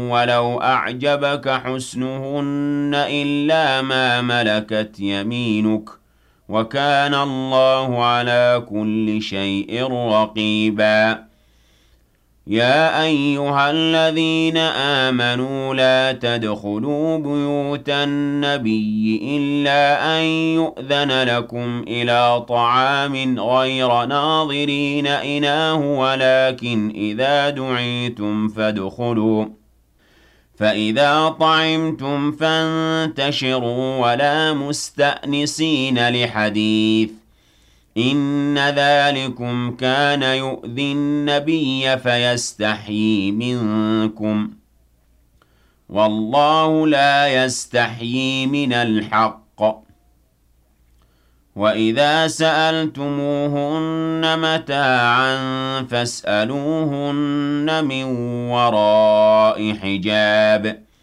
ولو أعجبك حسنهن إلا ما ملكت يمينك وكان الله على كل شيء رقيبا يا أيها الذين آمنوا لا تدخلوا بيوت النبي إلا أن يؤذن لكم إلى طعام غير ناظرين إناه ولكن إذا دعيتم فادخلوا فإذا طعمتم فانتشروا ولا مستأنسين لحديث إن ذلكم كان يؤذي النبي فيستحيي منكم والله لا يستحيي من الحق وإذا سألتموهن متاعا فاسألوهن من وراء حجاب